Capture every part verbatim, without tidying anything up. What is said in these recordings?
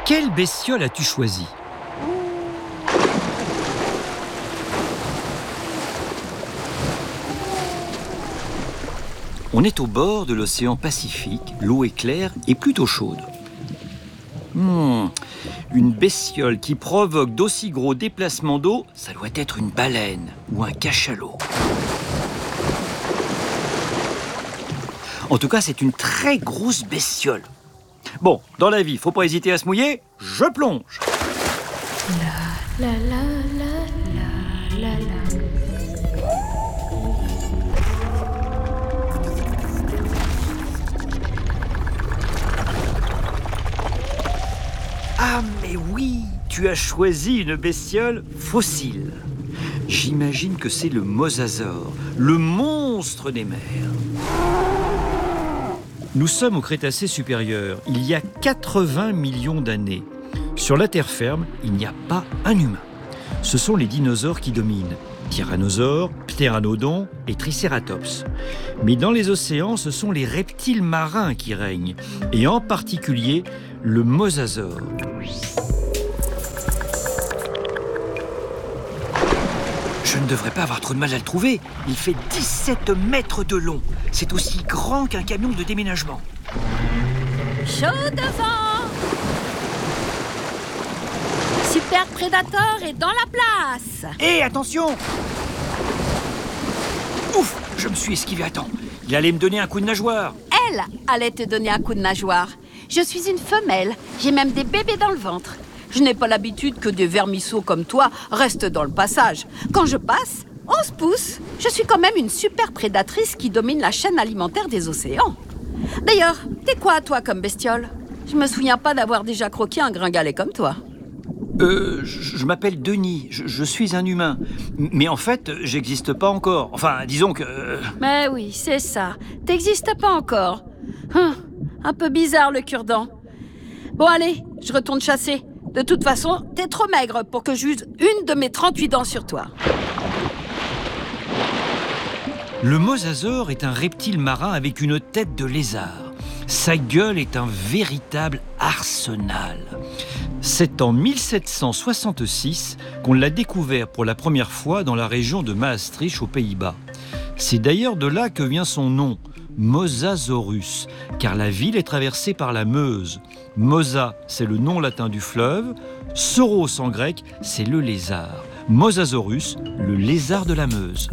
Quelle bestiole as-tu choisi ? On est au bord de l'océan Pacifique, l'eau est claire et plutôt chaude. Hmm, une bestiole qui provoque d'aussi gros déplacements d'eau, ça doit être une baleine ou un cachalot. En tout cas, c'est une très grosse bestiole. Bon, dans la vie, faut pas hésiter à se mouiller, je plonge. La la la la la la la. Ah mais oui, tu as choisi une bestiole fossile. J'imagine que c'est le mosasaure, le monstre des mers. Nous sommes au Crétacé supérieur, il y a quatre-vingts millions d'années. Sur la terre ferme, il n'y a pas un humain. Ce sont les dinosaures qui dominent. Tyrannosaures, Ptéranodons et Tricératops. Mais dans les océans, ce sont les reptiles marins qui règnent, et en particulier le mosasaure. Je ne devrais pas avoir trop de mal à le trouver. Il fait dix-sept mètres de long. C'est aussi grand qu'un camion de déménagement. Chaud devant! Super Predator est dans la place! Hé, attention! Ouf, je me suis esquivé à temps. Il allait me donner un coup de nageoire. Elle allait te donner un coup de nageoire. Je suis une femelle, j'ai même des bébés dans le ventre. Je n'ai pas l'habitude que des vermisseaux comme toi restent dans le passage. Quand je passe, on se pousse. Je suis quand même une super prédatrice qui domine la chaîne alimentaire des océans. D'ailleurs, t'es quoi toi comme bestiole? Je me souviens pas d'avoir déjà croqué un gringalet comme toi. Euh, je, je m'appelle Denis, je, je suis un humain. Mais en fait, j'existe pas encore. Enfin, disons que... Euh... Mais oui, c'est ça. T'existes pas encore. Hum, un peu bizarre le cure-dent. Bon allez, je retourne chasser. De toute façon, t'es trop maigre pour que j'use une de mes trente-huit dents sur toi. Le mosasaure est un reptile marin avec une tête de lézard. Sa gueule est un véritable arsenal. C'est en mille sept cent soixante-six qu'on l'a découvert pour la première fois dans la région de Maastricht aux Pays-Bas. C'est d'ailleurs de là que vient son nom, Mosasaurus, car la ville est traversée par la Meuse. Mosa, c'est le nom latin du fleuve. Sauros en grec, c'est le lézard. Mosasaurus, le lézard de la Meuse.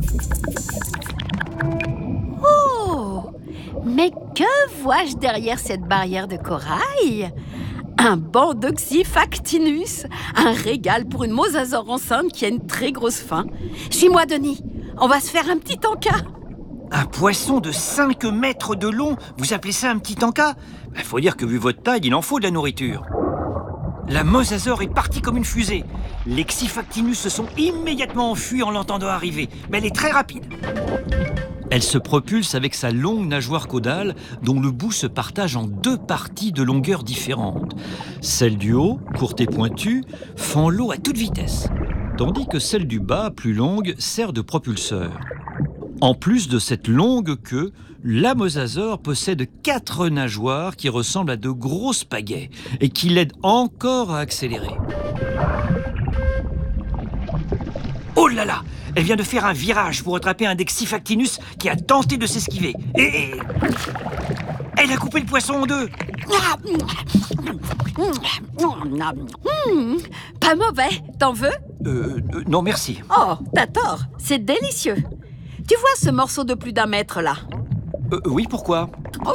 Oh! Mais que vois-je derrière cette barrière de corail? Un banc d'Oxyphactinus, un régal pour une mosasaure enceinte qui a une très grosse faim. Suis-moi, Denis, on va se faire un petit encas. Un poisson de cinq mètres de long, vous appelez ça un petit encas? Il faut dire que vu votre taille, il en faut de la nourriture. La mosasaure est partie comme une fusée. Les Xyphactinus se sont immédiatement enfuis en l'entendant arriver, mais elle est très rapide. Elle se propulse avec sa longue nageoire caudale, dont le bout se partage en deux parties de longueur différentes. Celle du haut, courte et pointue, fend l'eau à toute vitesse, tandis que celle du bas, plus longue, sert de propulseur. En plus de cette longue queue, la mosasaure possède quatre nageoires qui ressemblent à de grosses pagaies et qui l'aident encore à accélérer. Oh là là! Elle vient de faire un virage pour attraper un des Xyphactinus qui a tenté de s'esquiver. Et, et... elle a coupé le poisson en deux. Mmh, pas mauvais, t'en veux? Euh, euh, non, merci. Oh, t'as tort, c'est délicieux. Tu vois ce morceau de plus d'un mètre là? Euh, oui, pourquoi? Oh.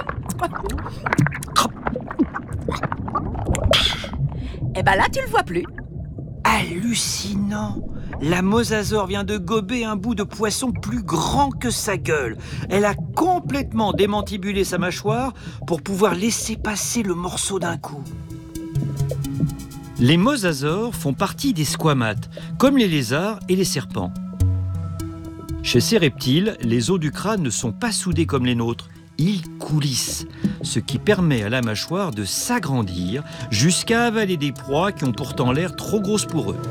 Eh ben là, tu le vois plus. Hallucinant! La mosasaure vient de gober un bout de poisson plus grand que sa gueule. Elle a complètement démantibulé sa mâchoire pour pouvoir laisser passer le morceau d'un coup. Les mosasaures font partie des squamates, comme les lézards et les serpents. Chez ces reptiles, les os du crâne ne sont pas soudés comme les nôtres. Ils coulissent, ce qui permet à la mâchoire de s'agrandir jusqu'à avaler des proies qui ont pourtant l'air trop grosses pour eux.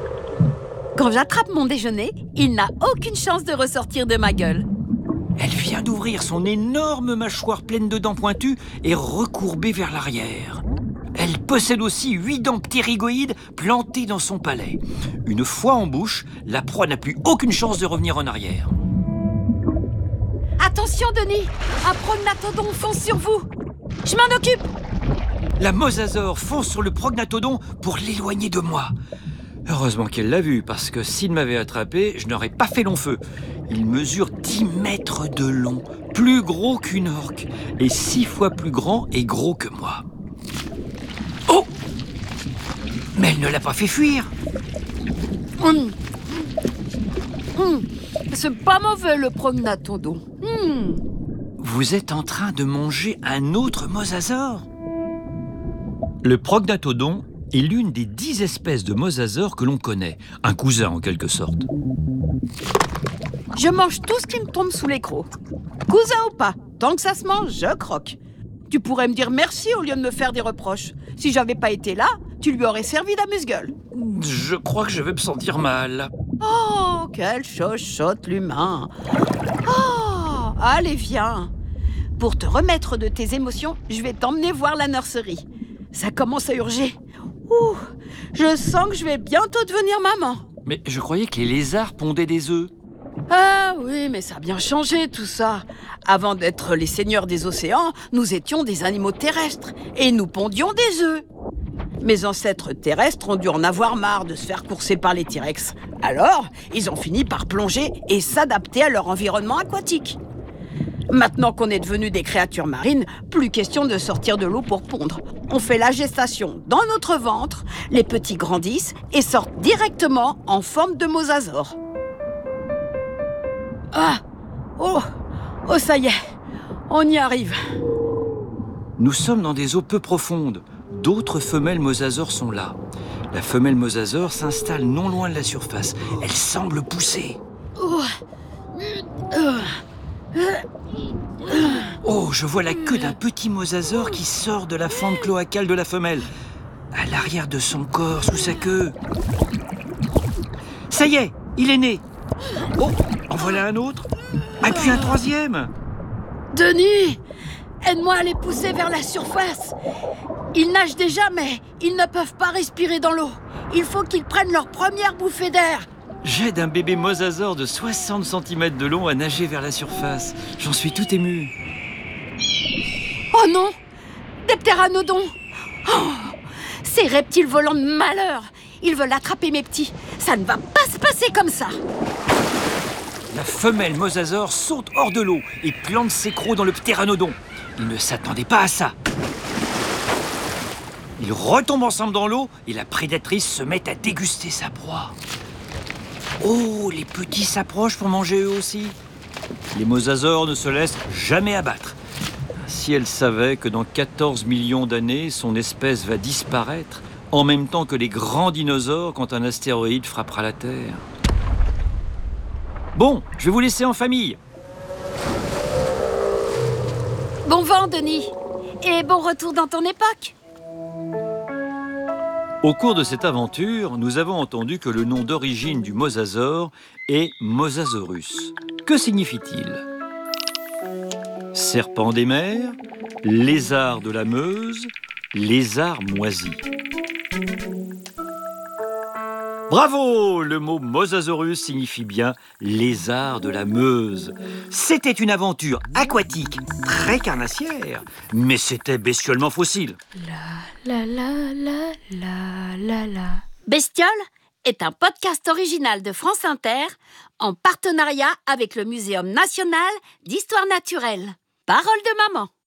Quand j'attrape mon déjeuner, il n'a aucune chance de ressortir de ma gueule. Elle vient vient d'ouvrir son énorme mâchoire pleine de dents pointues et recourbée vers l'arrière. Elle possède aussi huit dents ptérygoïdes plantées dans son palais. Une fois en bouche, la proie n'a plus aucune chance de revenir en arrière. Attention, Denis! Un prognathodon fonce sur vous! Je m'en occupe! La mosasaure fonce sur le prognathodon pour l'éloigner de moi. Heureusement qu'elle l'a vu, parce que s'il m'avait attrapé, je n'aurais pas fait long feu. Il mesure dix mètres de long, plus gros qu'une orque, et six fois plus grand et gros que moi. Oh! Mais elle ne l'a pas fait fuir. Hum. Hum. C'est pas mauvais, le prognathodon. Hum. Vous êtes en train de manger un autre mosasaure? Le prognathodon est l'une des dix espèces de mosasaures que l'on connaît. Un cousin, en quelque sorte. Je mange tout ce qui me tombe sous les crocs. Cousin ou pas, tant que ça se mange, je croque. Tu pourrais me dire merci au lieu de me faire des reproches. Si j'avais pas été là, tu lui aurais servi d'amuse-gueule. Je crois que je vais me sentir mal. Oh, quelle chochotte l'humain. Oh, allez, viens. Pour te remettre de tes émotions, je vais t'emmener voir la nurserie. Ça commence à urger. Ouh, je sens que je vais bientôt devenir maman. Mais je croyais que les lézards pondaient des œufs. Ah oui, mais ça a bien changé tout ça. Avant d'être les seigneurs des océans, nous étions des animaux terrestres et nous pondions des œufs. Mes ancêtres terrestres ont dû en avoir marre de se faire courser par les T-Rex. Alors, ils ont fini par plonger et s'adapter à leur environnement aquatique. Maintenant qu'on est devenus des créatures marines, plus question de sortir de l'eau pour pondre. On fait la gestation dans notre ventre, les petits grandissent et sortent directement en forme de mosasaure. Ah! Oh! Oh, ça y est! On y arrive! Nous sommes dans des eaux peu profondes. D'autres femelles mosasaures sont là. La femelle mosasaure s'installe non loin de la surface. Elle semble pousser. Oh! Oh, je vois la queue d'un petit mosasaure qui sort de la fente cloacale de la femelle. À l'arrière de son corps, sous sa queue. Ça y est, il est né. Oh, en voilà un autre. Et puis un troisième. Denis! Aide-moi à les pousser vers la surface. Ils nagent déjà, mais ils ne peuvent pas respirer dans l'eau. Il faut qu'ils prennent leur première bouffée d'air. J'aide un bébé mosasaure de soixante centimètres de long à nager vers la surface. J'en suis tout ému. Oh non! Des ptéranodons! Oh, ces reptiles volants de malheur! Ils veulent attraper mes petits. Ça ne va pas se passer comme ça. La femelle mosasaure saute hors de l'eau et plante ses crocs dans le ptéranodon. Il ne s'attendait pas à ça. Ils retombent ensemble dans l'eau et la prédatrice se met à déguster sa proie. Oh, les petits s'approchent pour manger eux aussi. Les mosasaures ne se laissent jamais abattre. Si elle savait que dans quatorze millions d'années, son espèce va disparaître, en même temps que les grands dinosaures quand un astéroïde frappera la Terre. Bon, je vais vous laisser en famille. Bon vent, Denis. Et bon retour dans ton époque. Au cours de cette aventure, nous avons entendu que le nom d'origine du mosasaure est Mosasaurus. Que signifie-t-il? Serpent des mers, lézard de la Meuse, lézard moisi. Bravo! Le mot Mosasaurus signifie bien lézard de la Meuse. C'était une aventure aquatique très carnassière, mais c'était bestiolement fossile. La la la la la la. Bestiole est un podcast original de France Inter en partenariat avec le Muséum national d'histoire naturelle. Parole de maman.